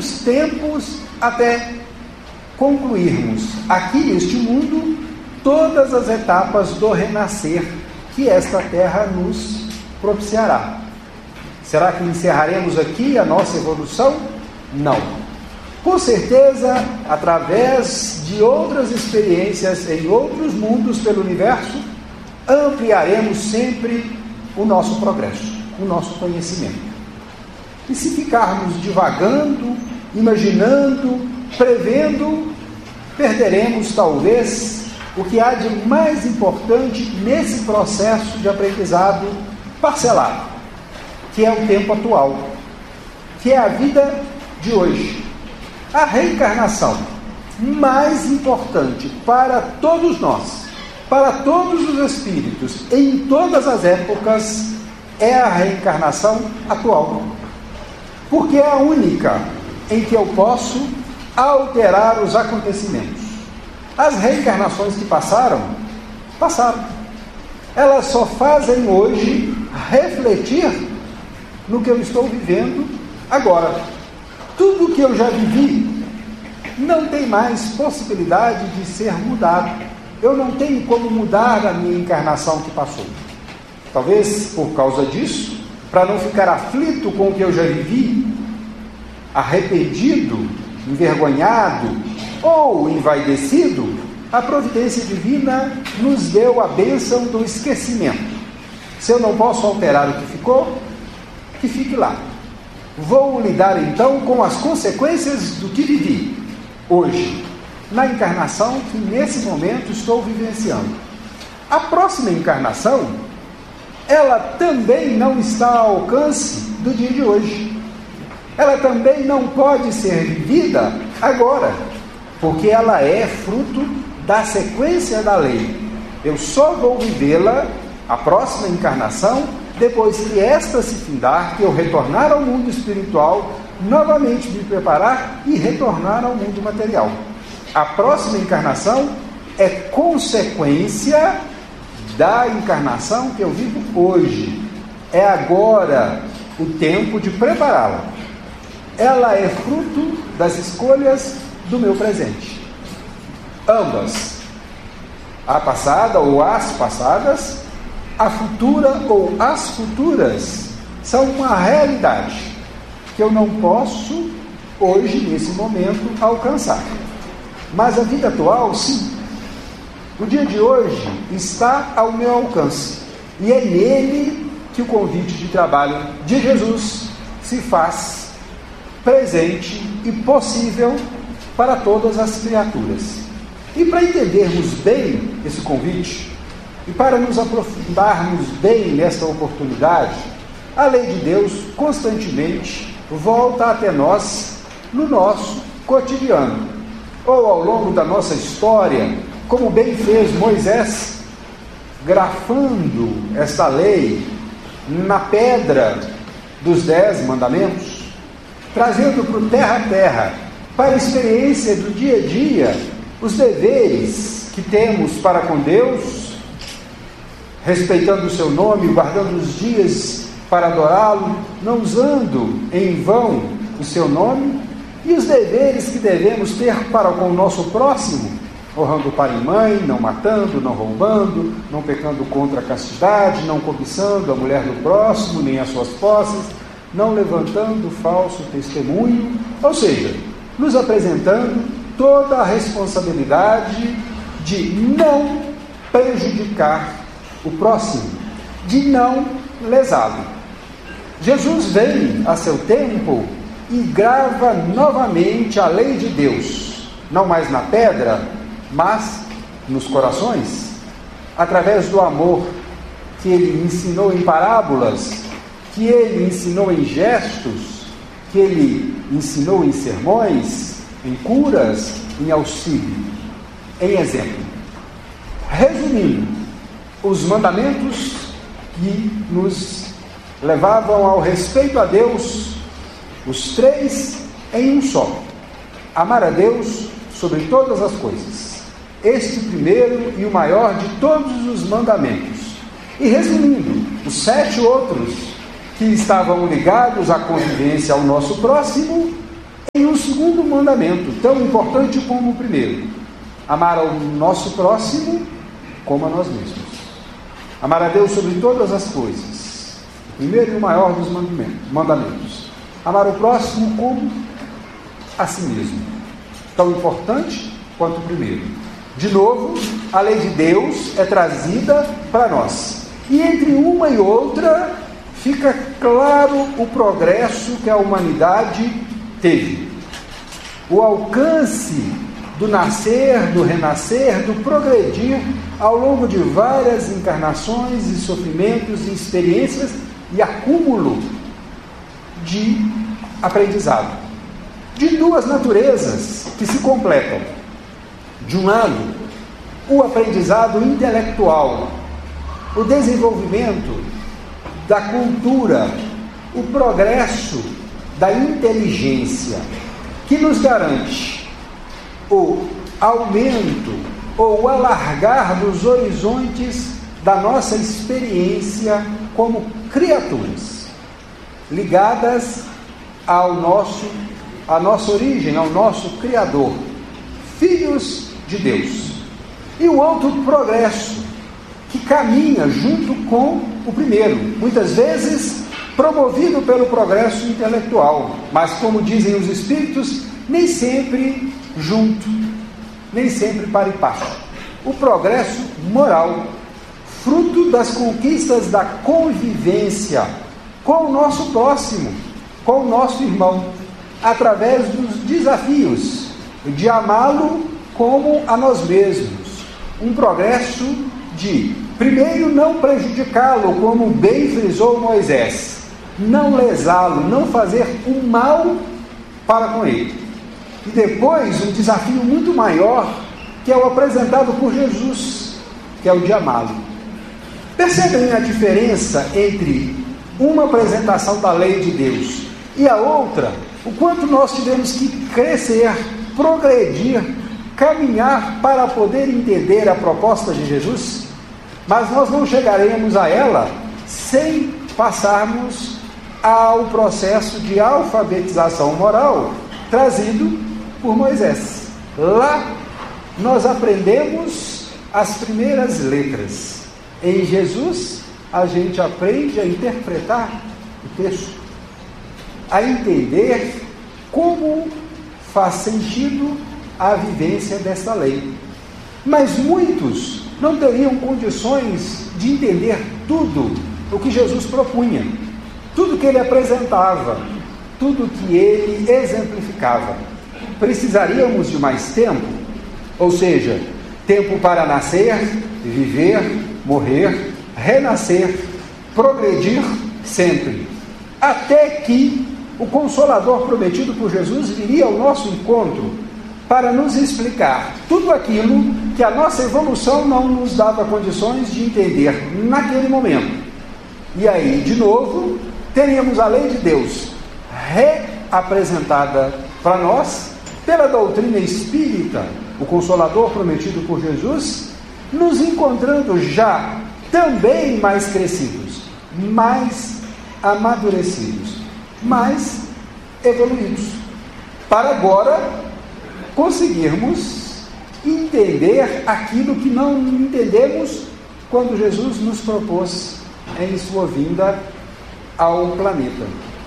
muitos tempos até concluirmos aqui neste mundo todas as etapas do renascer que esta terra nos propiciará. Será que encerraremos aqui a nossa evolução? Não. Com certeza, através de outras experiências em outros mundos pelo universo, ampliaremos sempre o nosso progresso, o nosso conhecimento. E se ficarmos divagando, imaginando, prevendo, perderemos talvez o que há de mais importante nesse processo de aprendizado parcelado, que é o tempo atual, que é a vida de hoje. A reencarnação mais importante para todos nós, para todos os espíritos, em todas as épocas, é a reencarnação atual. Porque é a única em que eu posso alterar os acontecimentos. As reencarnações que passaram. Elas só fazem hoje refletir no que eu estou vivendo agora. Tudo que eu já vivi não tem mais possibilidade de ser mudado. Eu não tenho como mudar a minha encarnação que passou. Talvez por causa disso, para não ficar aflito com o que eu já vivi, arrependido, envergonhado ou envaidecido, a providência divina nos deu a bênção do esquecimento. Se eu não posso alterar o que ficou, que fique lá. Vou lidar então com as consequências do que vivi hoje, na encarnação que nesse momento estou vivenciando. A próxima encarnação, ela também não está ao alcance do dia de hoje. Ela também não pode ser vivida agora, porque ela é fruto da sequência da lei. Eu só vou vivê-la, a próxima encarnação, depois que esta se findar, que eu retornar ao mundo espiritual, novamente me preparar e retornar ao mundo material. A próxima encarnação é consequência da encarnação que eu vivo hoje. É agora o tempo de prepará-la. Ela é fruto das escolhas do meu presente. Ambas, a passada ou as passadas, a futura ou as futuras, são uma realidade que eu não posso, hoje, nesse momento, alcançar. Mas a vida atual, sim. O dia de hoje está ao meu alcance. E é nele que o convite de trabalho de Jesus se faz presente e possível para todas as criaturas. E para entendermos bem esse convite, e para nos aprofundarmos bem nesta oportunidade, a lei de Deus constantemente volta até nós no nosso cotidiano, ou ao longo da nossa história, como bem fez Moisés, grafando esta lei na pedra dos 10 mandamentos, trazendo para o terra a terra, para a experiência do dia a dia, os deveres que temos para com Deus, respeitando o seu nome, guardando os dias para adorá-lo, não usando em vão o seu nome, e os deveres que devemos ter para com o nosso próximo, honrando pai e mãe, não matando, não roubando, não pecando contra a castidade, não cobiçando a mulher do próximo, nem as suas posses, não levantando falso testemunho, ou seja, nos apresentando toda a responsabilidade de não prejudicar o próximo, de não lesá-lo. Jesus vem a seu tempo e grava novamente a lei de Deus, não mais na pedra, mas nos corações, através do amor que ele ensinou em parábolas, que ele ensinou em gestos, que ele ensinou em sermões, em curas, em auxílio, em exemplo. Resumindo, os mandamentos que nos levavam ao respeito a Deus, os 3 em um só: amar a Deus sobre todas as coisas, este primeiro e o maior de todos os mandamentos, e resumindo, os 7 outros que estavam ligados à convivência ao nosso próximo, em um segundo mandamento, tão importante como o primeiro: amar ao nosso próximo como a nós mesmos. Amar a Deus sobre todas as coisas, o primeiro e o maior dos mandamentos. Amar o próximo como a si mesmo, tão importante quanto o primeiro. De novo, a lei de Deus é trazida para nós. E entre uma e outra, fica claro o progresso que a humanidade teve. O alcance do nascer, do renascer, do progredir ao longo de várias encarnações e sofrimentos e experiências e acúmulo de aprendizado. De duas naturezas que se completam. De um lado, o aprendizado intelectual, o desenvolvimento da cultura, o progresso da inteligência, que nos garante o aumento ou o alargar dos horizontes da nossa experiência como criaturas, ligadas à nossa origem, ao nosso Criador, filhos de Deus. E o outro progresso, que caminha junto com o primeiro, muitas vezes promovido pelo progresso intelectual, mas, como dizem os espíritos, nem sempre junto, nem sempre para e passo. O progresso moral, fruto das conquistas da convivência com o nosso próximo, com o nosso irmão, através dos desafios de amá-lo como a nós mesmos. Um progresso de, primeiro, não prejudicá-lo, como bem frisou Moisés, não lesá-lo, não fazer o mal para com ele. E depois, um desafio muito maior, que é o apresentado por Jesus, que é o de amá-lo. Percebem a diferença entre uma apresentação da lei de Deus e a outra? O quanto nós tivemos que crescer, progredir, caminhar para poder entender a proposta de Jesus? Mas nós não chegaremos a ela sem passarmos ao processo de alfabetização moral trazido por Moisés. Lá nós aprendemos as primeiras letras. Em Jesus a gente aprende a interpretar o texto, a entender como faz sentido a vivência desta lei. Mas muitos não teriam condições de entender tudo o que Jesus propunha, tudo que ele apresentava, tudo que ele exemplificava. Precisaríamos de mais tempo, ou seja, tempo para nascer, viver, morrer, renascer, progredir sempre, até que o Consolador prometido por Jesus viria ao nosso encontro para nos explicar tudo aquilo que a nossa evolução não nos dava condições de entender naquele momento. E aí, de novo, teríamos a lei de Deus reapresentada para nós pela doutrina espírita, o Consolador prometido por Jesus, nos encontrando já também mais crescidos, mais amadurecidos, mais evoluídos, para agora conseguirmos entender aquilo que não entendemos quando Jesus nos propôs em sua vinda ao planeta.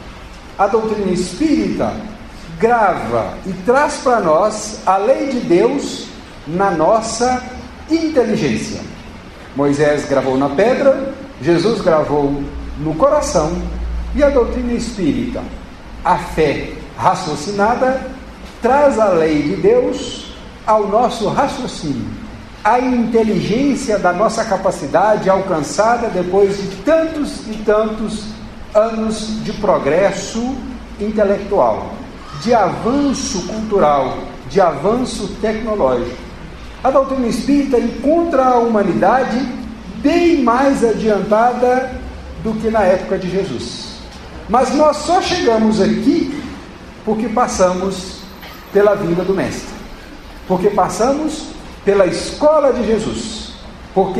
A doutrina espírita grava e traz para nós a lei de Deus na nossa inteligência. Moisés gravou na pedra, Jesus gravou no coração, e a doutrina espírita, a fé raciocinada, traz a lei de Deus ao nosso raciocínio, a inteligência da nossa capacidade alcançada depois de tantos e tantos anos de progresso intelectual, de avanço cultural, de avanço tecnológico. A doutrina espírita encontra a humanidade bem mais adiantada do que na época de Jesus. Mas nós só chegamos aqui porque passamos pela vinda do Mestre, porque passamos pela escola de Jesus, porque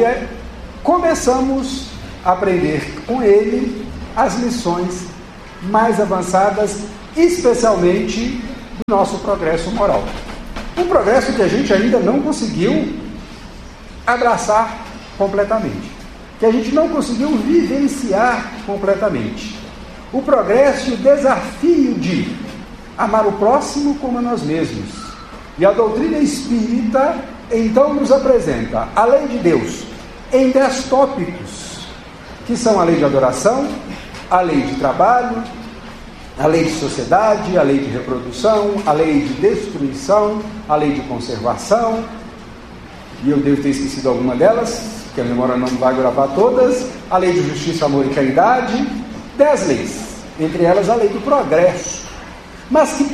começamos a aprender com ele as lições mais avançadas, especialmente do nosso progresso moral. Um progresso que a gente ainda não conseguiu abraçar completamente, que a gente não conseguiu vivenciar completamente. O progresso e o desafio de amar o próximo como a nós mesmos. E a doutrina espírita, então, nos apresenta a lei de Deus em 10 tópicos, que são a lei de adoração, a lei de trabalho, a lei de sociedade, a lei de reprodução, a lei de destruição, a lei de conservação, e eu devo ter esquecido alguma delas, que a memória não vai gravar todas, a lei de justiça, amor e caridade, 10 leis, entre elas a lei do progresso, mas que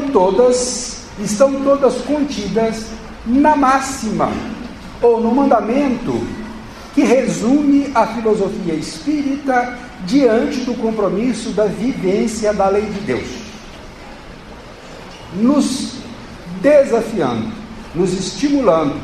estão todas contidas na máxima, ou no mandamento, que resume a filosofia espírita diante do compromisso da vivência da lei de Deus, nos desafiando, nos estimulando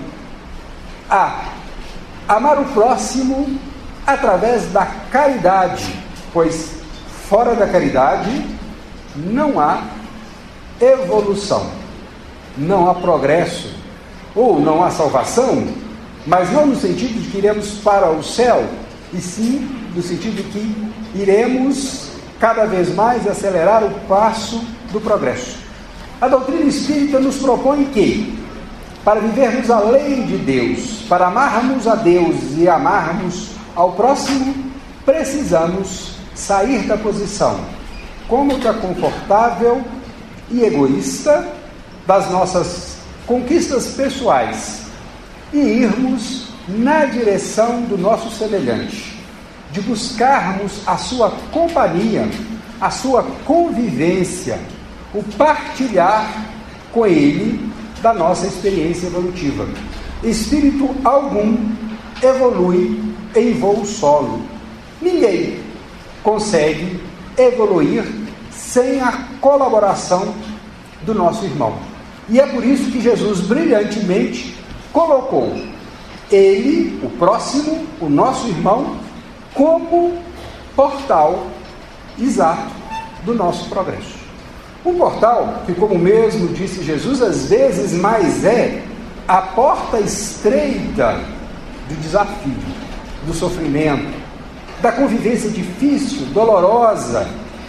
a amar o próximo através da caridade, pois fora da caridade não há evolução, não há progresso, ou não há salvação, mas não no sentido de que iremos para o céu, e sim no sentido de que iremos cada vez mais acelerar o passo do progresso. A doutrina espírita nos propõe que, para vivermos a lei de Deus, para amarmos a Deus e amarmos ao próximo, precisamos sair da posição cômoda, confortável e egoísta das nossas conquistas pessoais e irmos na direção do nosso semelhante, de buscarmos a sua companhia, a sua convivência, o partilhar com ele da nossa experiência evolutiva. Espírito algum evolui em voo solo. Ninguém consegue evoluir sem a colaboração do nosso irmão. E é por isso que Jesus brilhantemente colocou ele, o próximo, o nosso irmão, como portal exato do nosso progresso. Um portal que, como mesmo disse Jesus, às vezes mais é a porta estreita do desafio, do sofrimento, da convivência difícil, dolorosa,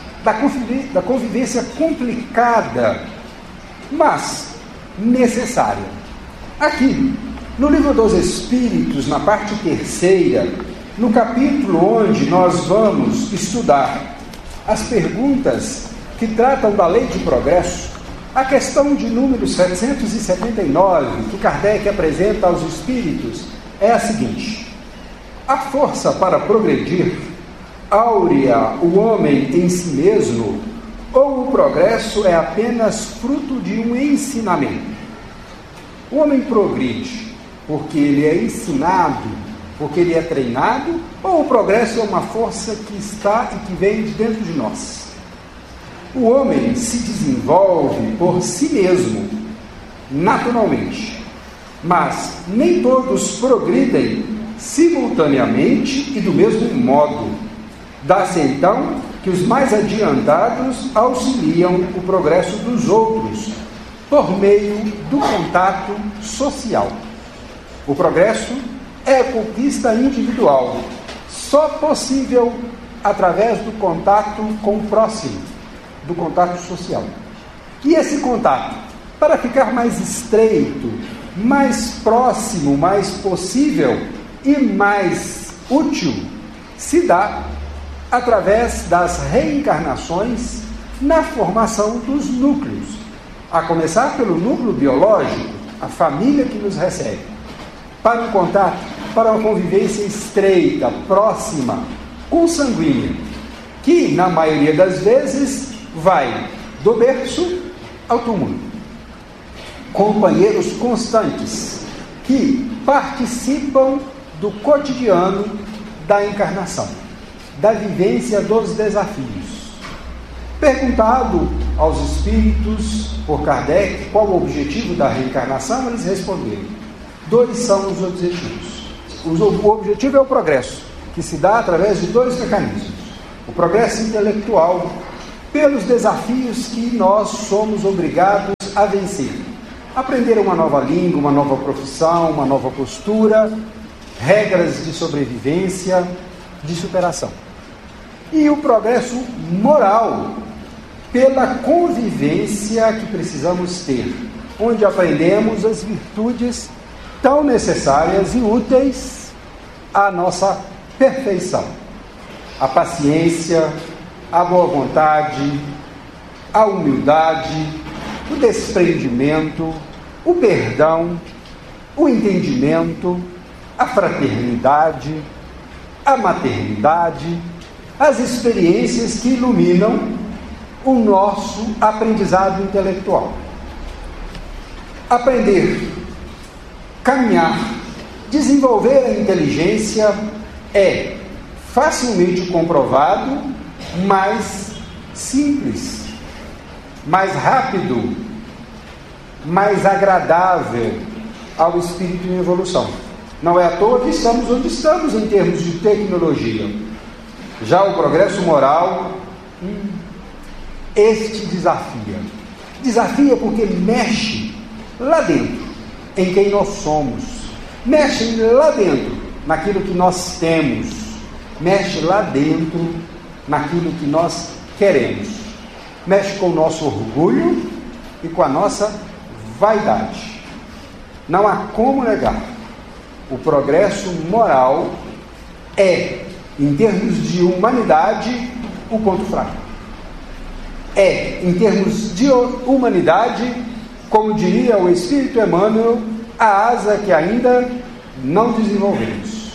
da convivência complicada, mas necessária. Aqui, no Livro dos Espíritos, na parte 3ª, no capítulo onde nós vamos estudar as perguntas que tratam da lei de progresso, a questão de número 779, que Kardec apresenta aos espíritos, é a seguinte: a força para progredir áurea o homem em si mesmo, ou o progresso é apenas fruto de um ensinamento? O homem progride porque ele é ensinado, porque ele é treinado, ou o progresso é uma força que está e que vem de dentro de nós? O homem se desenvolve por si mesmo, naturalmente, mas nem todos progridem simultaneamente e do mesmo modo. Dá-se então que os mais adiantados auxiliam o progresso dos outros por meio do contato social. O progresso é conquista individual, só possível através do contato com o próximo, do contato social. E esse contato, para ficar mais estreito, mais próximo, mais possível e mais útil, se dá através das reencarnações na formação dos núcleos, a começar pelo núcleo biológico, a família que nos recebe, para um contato, para uma convivência estreita, próxima, consanguínea, que, na maioria das vezes, vai do berço ao túmulo. Companheiros constantes que participam do cotidiano da encarnação, da vivência dos desafios. Perguntado aos espíritos por Kardec qual o objetivo da reencarnação, eles responderam: 2 são os objetivos. O objetivo é o progresso, que se dá através de 2 mecanismos: o progresso intelectual pelos desafios que nós somos obrigados a vencer. Aprender uma nova língua, uma nova profissão, uma nova postura, regras de sobrevivência, de superação. E o progresso moral, pela convivência que precisamos ter, onde aprendemos as virtudes tão necessárias e úteis à nossa perfeição. A paciência, a boa vontade, a humildade, o desprendimento, o perdão, o entendimento, a fraternidade, a maternidade, as experiências que iluminam o nosso aprendizado intelectual. Aprender, caminhar, desenvolver a inteligência é facilmente comprovado, mais simples, mais rápido, mais agradável ao espírito em evolução. Não é à toa que estamos onde estamos em termos de tecnologia. Já o progresso moral, este desafia. Desafia porque mexe lá dentro, em quem nós somos. Mexe lá dentro, naquilo que nós temos. Mexe lá dentro, naquilo que nós queremos. Mexe com o nosso orgulho e com a nossa vaidade. Não há como negar. O progresso moral é, em termos de humanidade, o ponto fraco. É, em termos de humanidade, como diria o Espírito Emmanuel, a asa que ainda não desenvolvemos.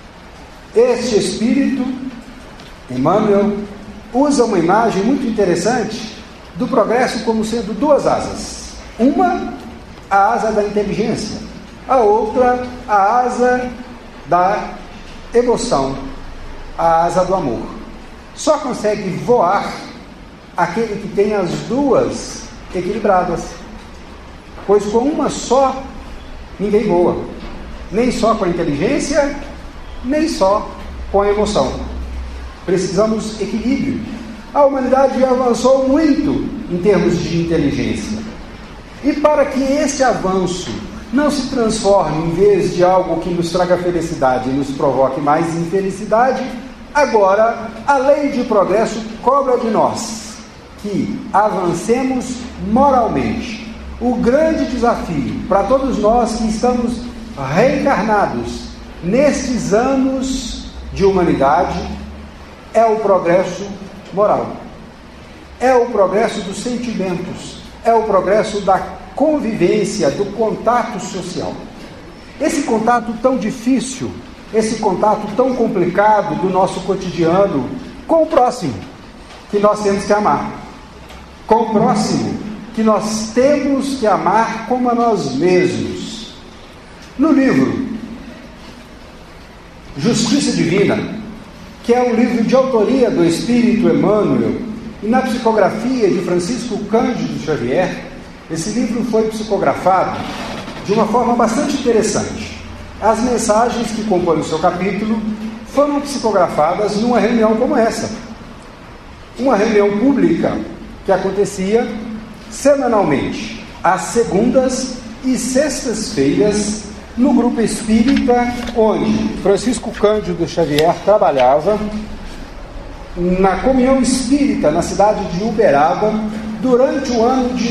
Este Espírito, Emmanuel, usa uma imagem muito interessante do progresso como sendo duas asas. Uma, a asa da inteligência. A outra, a asa da emoção, a asa do amor. Só consegue voar aquele que tem as duas equilibradas, pois com uma só ninguém voa, nem só com a inteligência, nem só com a emoção. Precisamos equilíbrio. A humanidade avançou muito em termos de inteligência, e para que esse avanço não se transforme, em vez de algo que nos traga felicidade e nos provoque mais infelicidade, agora a lei de progresso cobra de nós que avancemos moralmente. O grande desafio para todos nós que estamos reencarnados nestes anos de humanidade é o progresso moral, é o progresso dos sentimentos, é o progresso da convivência, do contato social. Esse contato tão difícil, esse contato tão complicado do nosso cotidiano com o próximo, que nós temos que amar. Com o próximo, que nós temos que amar como a nós mesmos. No livro Justiça Divina, que é um livro de autoria do Espírito Emmanuel, e na psicografia de Francisco Cândido Xavier, esse livro foi psicografado de uma forma bastante interessante. As mensagens que compõem o seu capítulo foram psicografadas numa reunião como essa. Uma reunião pública que acontecia semanalmente, às segundas e sextas-feiras, no grupo espírita onde Francisco Cândido Xavier trabalhava, na Comunhão Espírita, na cidade de Uberaba, durante o ano de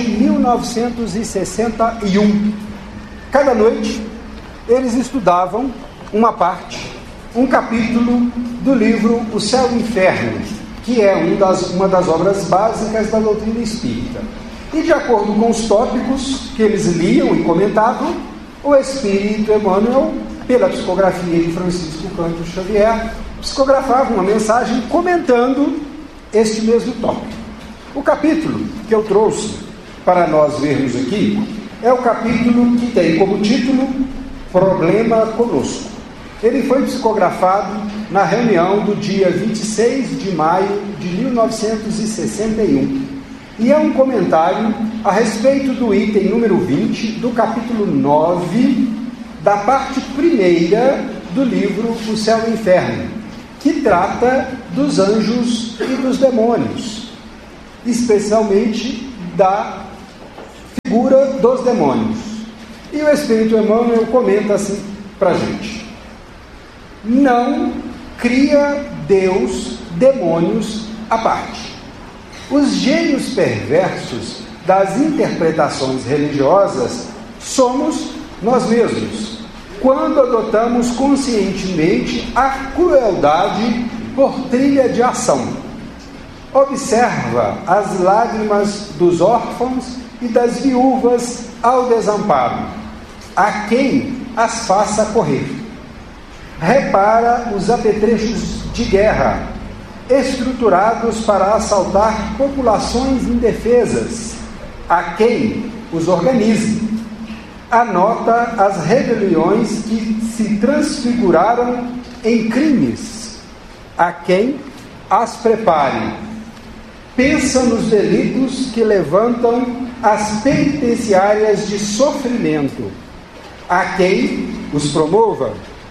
1961. Cada noite, eles estudavam uma parte, um capítulo do livro O Céu e o Inferno, que é uma das obras básicas da doutrina espírita. E de acordo com os tópicos que eles liam e comentavam, o Espírito Emmanuel, pela psicografia de Francisco Cândido Xavier, psicografava uma mensagem comentando este mesmo tópico. O capítulo que eu trouxe para nós vermos aqui é o capítulo que tem como título Problema Conosco. Ele foi psicografado na reunião do dia 26 de maio de 1961 e é um comentário a respeito do item número 20 do capítulo 9 da parte primeira do livro O Céu e o Inferno, que trata dos anjos e dos demônios. especialmente da figura dos demônios. E o Espírito Emmanuel comenta assim para a gente: não cria Deus demônios à parte. Os gênios perversos das interpretações religiosas somos nós mesmos, quando adotamos conscientemente a crueldade por trilha de ação. Observa as lágrimas dos órfãos e das viúvas ao desamparo, a quem as faça correr. Repara os apetrechos de guerra, estruturados para assaltar populações indefesas, a quem os organize. Anota as rebeliões que se transfiguraram em crimes, a quem as prepare. Pensa nos delitos que levantam as penitenciárias de sofrimento, a quem os promova.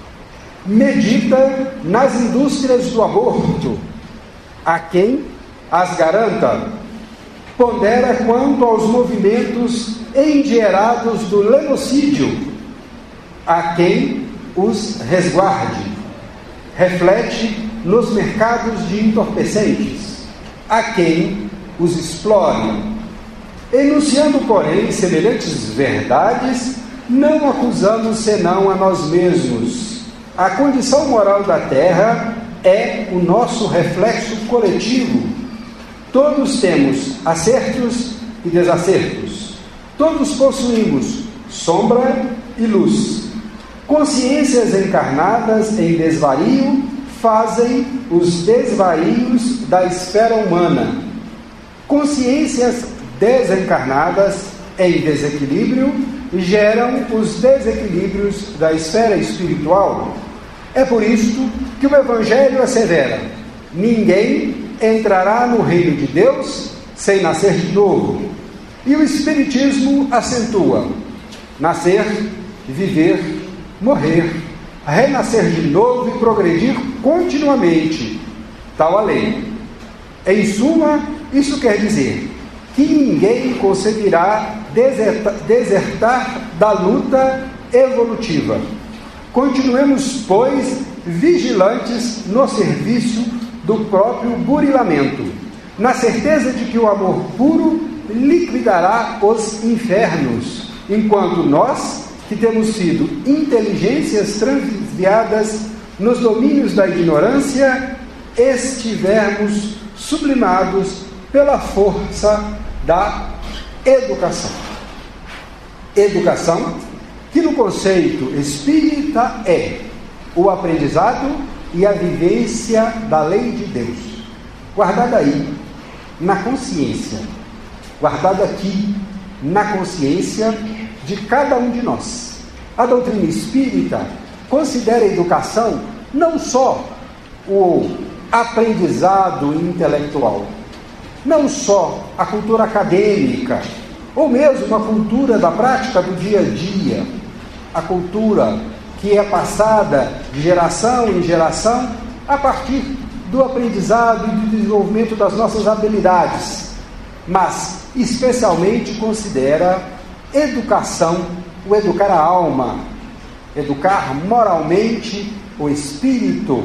Medita nas indústrias do aborto, a quem as garanta. Pondera quanto aos movimentos endinheirados do lenocídio, a quem os resguarde. Reflete nos mercados de entorpecentes, a quem os explore. Enunciando, porém, semelhantes verdades, não acusamos senão a nós mesmos. A condição moral da Terra é o nosso reflexo coletivo. Todos temos acertos e desacertos. Todos possuímos sombra e luz. Consciências encarnadas em desvario fazem os desvarios da esfera humana. Consciências desencarnadas em desequilíbrio geram os desequilíbrios da esfera espiritual. É por isto que o Evangelho assevera: ninguém entrará no reino de Deus sem nascer de novo. E o Espiritismo acentua: nascer, viver, morrer, renascer de novo e progredir continuamente. Tal a lei. Em suma, isso quer dizer que ninguém conseguirá desertar da luta evolutiva. Continuemos, pois, vigilantes no serviço do próprio burilamento, na certeza de que o amor puro liquidará os infernos, enquanto nós, que temos sido inteligências transviadas nos domínios da ignorância, estivermos sublimados pela força da educação. Educação que no conceito espírita é o aprendizado e a vivência da lei de Deus, guardada aí na consciência, guardada aqui na consciência de cada um de nós. A doutrina espírita considera a educação não só o aprendizado intelectual, não só a cultura acadêmica, ou mesmo a cultura da prática do dia a dia, a cultura que é passada de geração em geração a partir do aprendizado e do desenvolvimento das nossas habilidades, mas especialmente considera educação, o educar a alma, educar moralmente o espírito,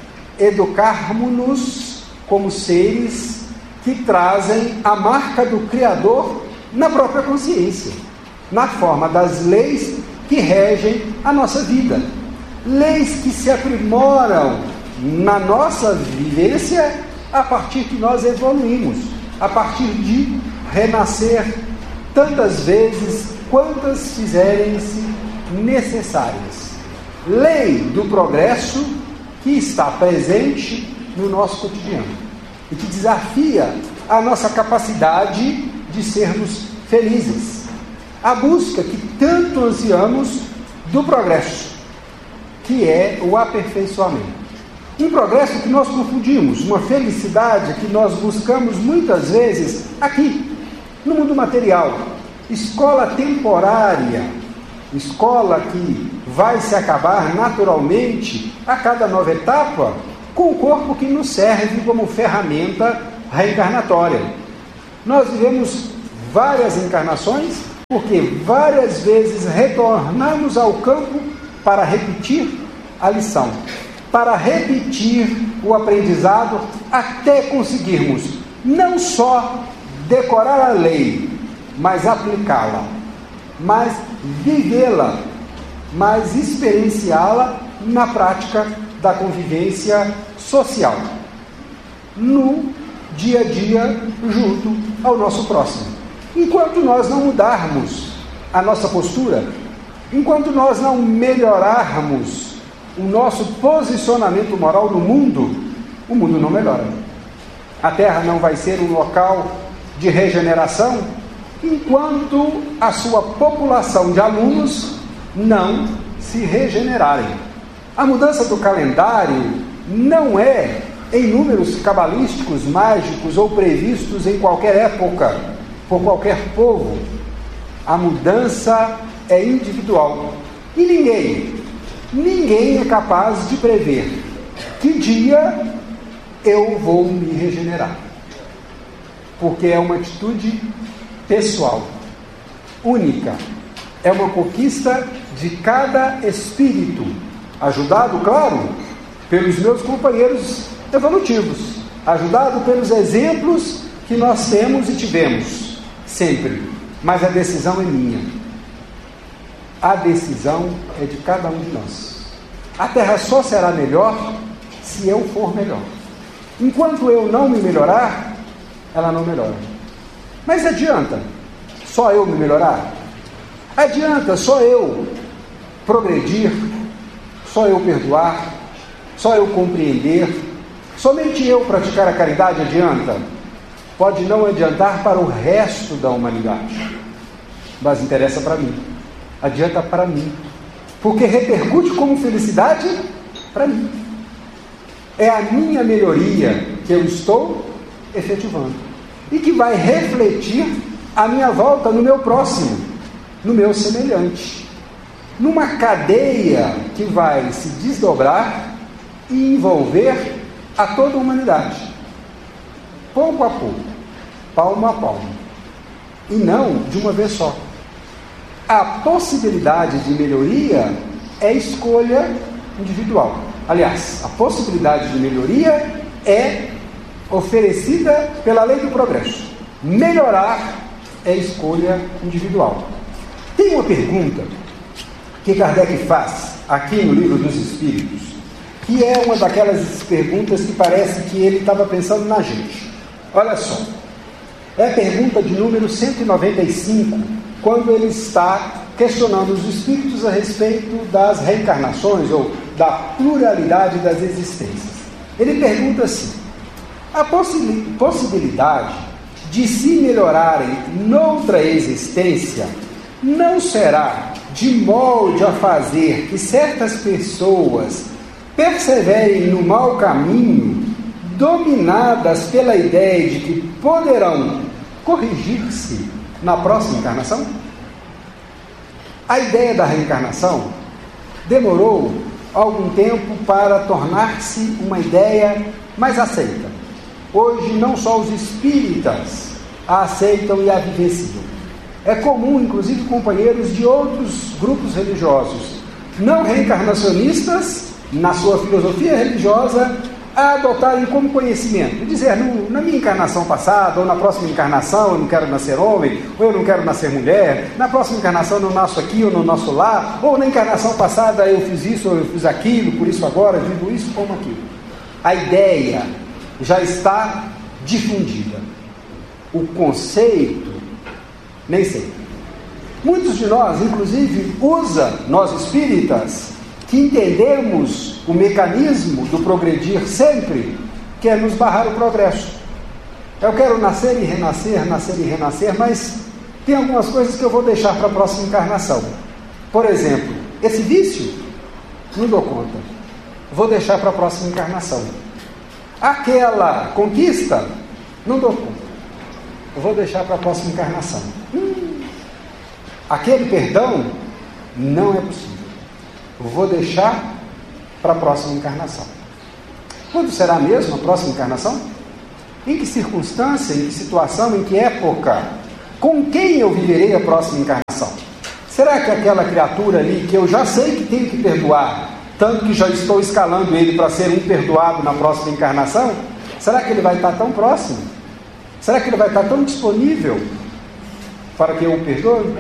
educarmos-nos como seres que trazem a marca do Criador na própria consciência, na forma das leis que regem a nossa vida. Leis que se aprimoram na nossa vivência a partir que nós evoluímos, a partir de renascer tantas vezes quantas fizerem-se necessárias. Lei do progresso que está presente no nosso cotidiano e que desafia a nossa capacidade de sermos felizes. A busca que tanto ansiamos do progresso, que é o aperfeiçoamento. Um progresso que nós confundimos, uma felicidade que nós buscamos muitas vezes aqui, no mundo material. Escola temporária, escola que vai se acabar naturalmente a cada nova etapa, com o corpo que nos serve como ferramenta reencarnatória. Nós vivemos várias encarnações, porque várias vezes retornamos ao campo para repetir a lição, para repetir o aprendizado, até conseguirmos não só decorar a lei, mas aplicá-la, mas vivê-la, mas experienciá-la na prática da convivência social, no dia a dia, junto ao nosso próximo. Enquanto nós não mudarmos a nossa postura, enquanto nós não melhorarmos o nosso posicionamento moral no mundo, o mundo não melhora. A Terra não vai ser um local de regeneração enquanto a sua população de alunos não se regenerarem. A mudança do calendário não é em números cabalísticos, mágicos ou previstos em qualquer época, por qualquer povo. A mudança é individual. E ninguém é capaz de prever que dia eu vou me regenerar. Porque é uma atitude pessoal, única. É uma conquista de cada espírito, ajudado, claro, pelos meus companheiros evolutivos, ajudado pelos exemplos que nós temos e tivemos, sempre. Mas a decisão é minha. A decisão é de cada um de nós. A Terra só será melhor se eu for melhor. Enquanto eu não me melhorar, ela não melhora. Mas adianta só eu me melhorar? Adianta só eu progredir? Só eu perdoar? Só eu compreender? Somente eu praticar a caridade adianta? Pode não adiantar para o resto da humanidade, mas interessa para mim. Adianta para mim, porque repercute como felicidade para mim. É a minha melhoria que eu estou efetivando e que vai refletir a minha volta no meu próximo, no meu semelhante, numa cadeia que vai se desdobrar e envolver a toda a humanidade, pouco a pouco, palmo a palmo, e não de uma vez só. A possibilidade de melhoria é escolha individual. Aliás, a possibilidade de melhoria é oferecida pela lei do progresso. Melhorar é escolha individual. Tem uma pergunta que Kardec faz aqui no Livro dos Espíritos, que é uma daquelas perguntas que parece que ele estava pensando na gente. Olha só, é a pergunta de número 195, quando ele está questionando os espíritos a respeito das reencarnações ou da pluralidade das existências. Ele pergunta assim: a possibilidade de se melhorarem noutra existência não será de molde a fazer que certas pessoas perseverem no mau caminho, dominadas pela ideia de que poderão corrigir-se na próxima encarnação? A ideia da reencarnação demorou algum tempo para tornar-se uma ideia mais aceita. Hoje não só os espíritas a aceitam e a vivenciam. É comum, inclusive, companheiros de outros grupos religiosos não reencarnacionistas, na sua filosofia religiosa, a adotarem como conhecimento, dizer, na minha encarnação passada, ou na próxima encarnação eu não quero nascer homem, ou eu não quero nascer mulher, na próxima encarnação eu não nasço aqui, ou não nasço lá, ou na encarnação passada eu fiz isso, ou eu fiz aquilo, por isso agora eu vivo isso como aquilo. A ideia já está difundida. O conceito, nem sei. Muitos de nós, inclusive, nós espíritas, que entendemos o mecanismo do progredir sempre, quer nos barrar o progresso. Eu quero nascer e renascer, mas tem algumas coisas que eu vou deixar para a próxima encarnação. Por exemplo, esse vício, não dou conta. Vou deixar para a próxima encarnação. Aquela conquista, não dou conta. Eu vou deixar para a próxima encarnação. Aquele perdão, não é possível. Eu vou deixar para a próxima encarnação. Quando será mesmo a próxima encarnação? Em que circunstância, em que situação, em que época? Com quem eu viverei a próxima encarnação? Será que aquela criatura ali, que eu já sei que tenho que perdoar, tanto que já estou escalando ele para ser um perdoado na próxima encarnação, será que ele vai estar tão próximo? Será que ele vai estar tão disponível para que eu o perdoe?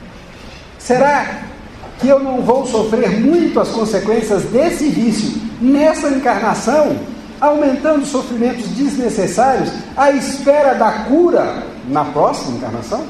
Será que eu não vou sofrer muito as consequências desse vício nessa encarnação, aumentando sofrimentos desnecessários à espera da cura na próxima encarnação?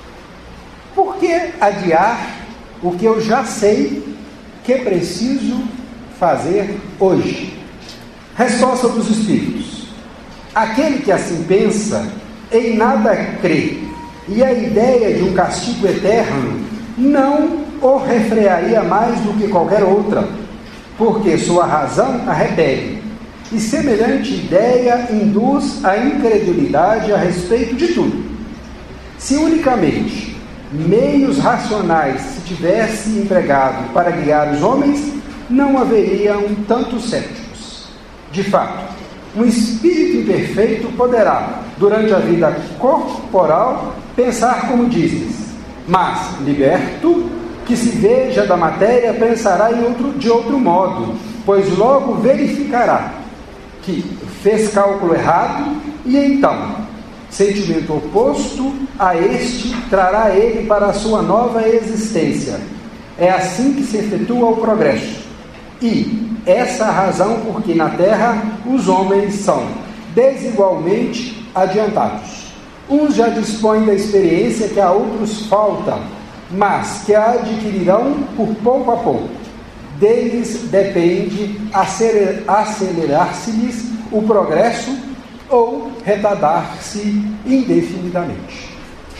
Por que adiar o que eu já sei que é preciso fazer hoje? Resposta dos Espíritos: aquele que assim pensa, em nada crê, e a ideia de um castigo eterno não o refrearia mais do que qualquer outra, porque sua razão a repele, e semelhante ideia induz a incredulidade a respeito de tudo. Se unicamente meios racionais se tivesse empregado para guiar os homens, não haveriam tantos céticos. De fato, um espírito imperfeito poderá, durante a vida corporal, pensar como dizes, mas, liberto, que se veja da matéria, pensará de outro modo, pois logo verificará que fez cálculo errado, e então, sentimento oposto a este trará ele para a sua nova existência. É assim que se efetua o progresso. E essa a razão por que na Terra os homens são desigualmente adiantados. Uns já dispõem da experiência que a outros falta, mas que a adquirirão por pouco a pouco. Deles depende acelerar-se-lhes o progresso ou retardar-se indefinidamente.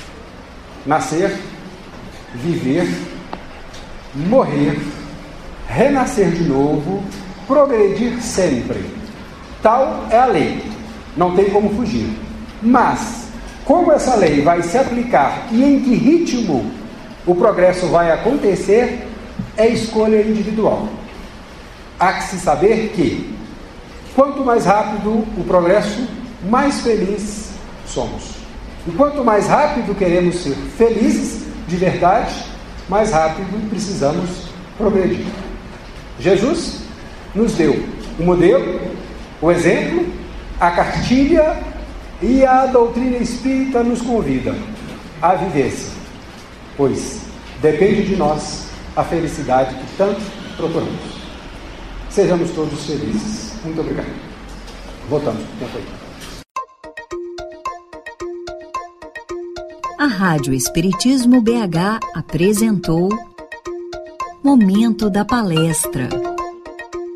Nascer, viver, morrer, renascer de novo, progredir sempre. Tal é a lei, não tem como fugir. Mas, como essa lei vai se aplicar e em que ritmo o progresso vai acontecer, é escolha individual. Há que se saber que, quanto mais rápido o progresso, mais felizes somos. E quanto mais rápido queremos ser felizes de verdade, mais rápido precisamos progredir. Jesus nos deu o modelo, o exemplo, a cartilha, e a doutrina espírita nos convida à vivência, pois depende de nós a felicidade que tanto procuramos. Sejamos todos felizes. Muito obrigado. Voltamos para o tempo aí. A Rádio Espiritismo BH apresentou Momento da Palestra.